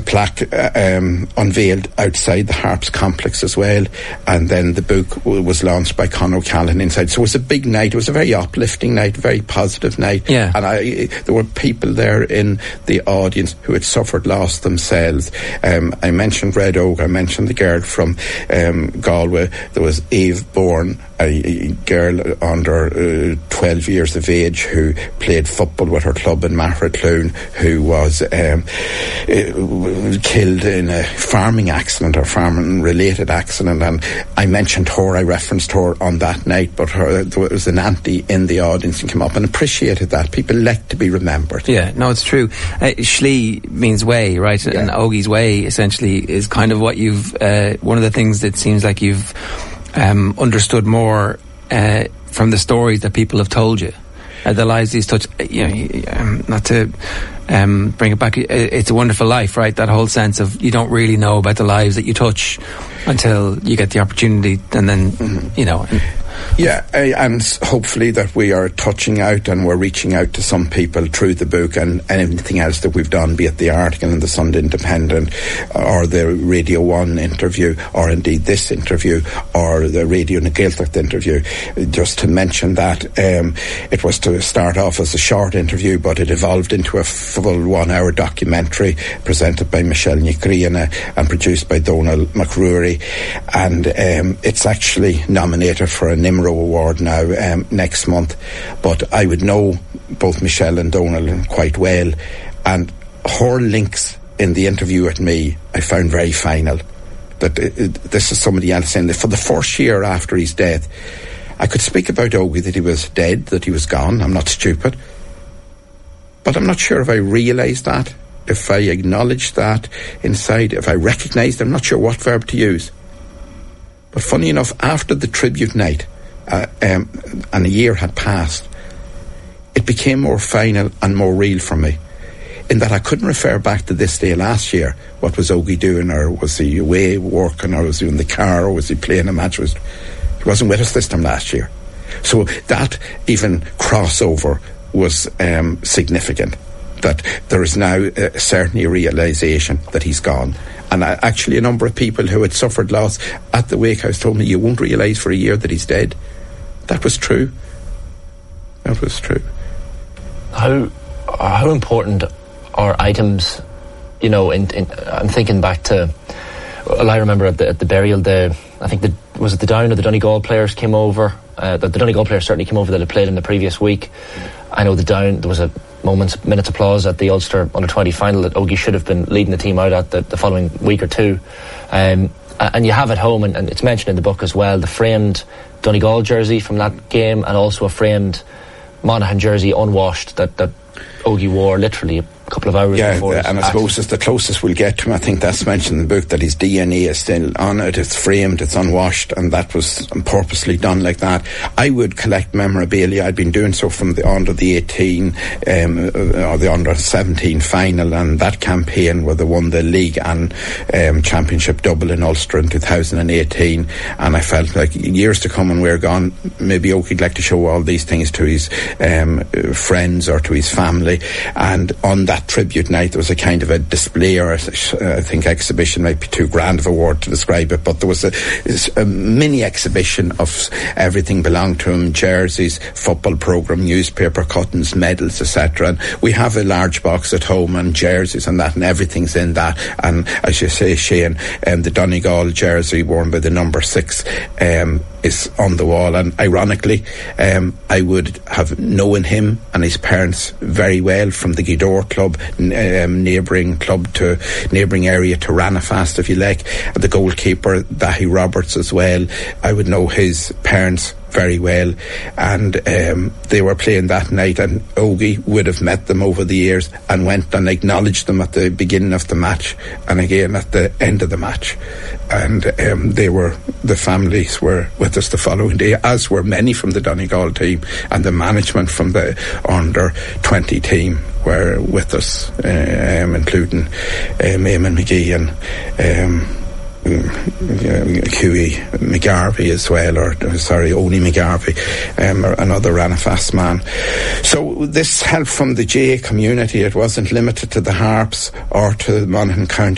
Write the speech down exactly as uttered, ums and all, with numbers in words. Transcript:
plaque uh, um, unveiled outside the Harps complex as well, and then the book w- was launched by Con O'Callaghan inside. So it was a big night. It was a very uplifting night, very positive night. Yeah. And I, there were people there in the audience who had suffered loss themselves. Um, I mentioned Red Oak. I mentioned the girl from um, Galway. There was Eve Bourne, a, a girl under uh, twelve years of age who played football with her club in Maghera-Clune, who was um, uh, killed in a farming accident or farming related accident. And I mentioned her, I referenced her on that night, but her, there was an auntie in the audience and came up and appreciated that. People like to be remembered. Yeah, no, it's true. Uh, Shlea means way, right? Yeah. And Ogie's way essentially is kind of what you've uh, one of the things that seems like you've um, understood more uh, from the stories that people have told you. Uh, the lives these touch, you know, um, not to um, bring it back, It's a Wonderful Life, right? That whole sense of you don't really know about the lives that you touch until you get the opportunity, and then, mm-hmm. you know. Yeah, and hopefully that we are touching out and we're reaching out to some people through the book and, and anything else that we've done, be it the article in the Sunday Independent or the Radio one interview, or indeed this interview, or the Radio na Gaeltacht interview. Just to mention that, um, it was to start off as a short interview, but it evolved into a full one-hour documentary presented by Michelle Nicreana and produced by Donald McRory, and um, it's actually nominated for a Nimro Award now um, next month. But I would know both Michelle and Donald quite well, and her links in the interview with me I found very final. That it, it, this is somebody else saying that for the first year after his death, I could speak about Ogie, that he was dead, that he was gone. I'm not stupid, but I'm not sure if I realised that, if I acknowledged that inside, if I recognised. I'm not sure what verb to use. But funny enough, after the tribute night, uh, um, and a year had passed, it became more final and more real for me, in that I couldn't refer back to this day last year. What was Ogie doing, or was he away working, or was he in the car, or was he playing a match? Was, he wasn't with us this time last year. So that even crossover was um, significant, that there is now uh, certainly a realisation that he's gone. And I, actually a number of people who had suffered loss at the wake house told me, you won't realise for a year that he's dead. That was true. That was true. How how important are items, you know, in, in, I'm thinking back to, well, I remember at the, at the burial, the, I think the, was it the Down or the Donegal players came over, uh, the, the Donegal players certainly came over that had played in the previous week. I know the Down, there was a moments, minutes applause at the Ulster under twenty final that Ogie should have been leading the team out at the, the following week or two. Um, and you have at home, and, and it's mentioned in the book as well, the framed Donegal jersey from that game, and also a framed Monaghan jersey unwashed that, that Ogie wore literally a couple of hours yeah, before. Yeah, and I suppose it's the closest we'll get to him. I think that's mentioned in the book, that his D N A is still on it, it's framed, it's unwashed, and that was purposely done like that. I would collect memorabilia. I'd been doing so from the under the eighteen um, or the under seventeen final, and that campaign where they won the league and um, championship double in Ulster in two thousand eighteen, and I felt like years to come when we're gone, maybe Ogie'd like to show all these things to his um, friends or to his family. And on that tribute night there was a kind of a display, or a, I think exhibition might be too grand of a word to describe it, but there was a, a mini exhibition of everything belonged to him: jerseys, football programme, newspaper cuttings, medals, etc. And we have a large box at home, and jerseys and that, and everything's in that. And as you say, Shane, um, the Donegal jersey worn by the number six um, is on the wall. And ironically, um, I would have known him and his parents very well from the Gweedore Club, um, neighbouring club to neighbouring area to Ranafast, if you like, and the goalkeeper Dahi Roberts as well. I would know his parents very well, and um, they were playing that night, and Ogie would have met them over the years and went and acknowledged them at the beginning of the match and again at the end of the match. And um, they were, the families were with us the following day, as were many from the Donegal team, and the management from the under twenty team were with us, uh, um, including um, Eamon McGee and um, Hughie McGarvey as well, or sorry, Oni McGarvey, um, another Ranafast man. So this help from the J A community, it wasn't limited to the Harps or to the Monaghan County